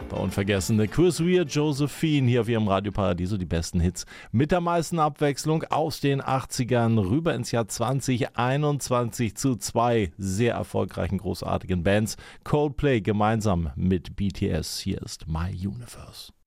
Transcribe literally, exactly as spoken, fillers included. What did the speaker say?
Bei Unvergessene Chris Rea, Josephine hier auf ihrem Radio Paradiso, die besten Hits mit der meisten Abwechslung aus den achtzigern rüber ins Jahr zwanzig einundzwanzig zu zwei sehr erfolgreichen, großartigen Bands. Coldplay gemeinsam mit B T S. Hier ist My Universe.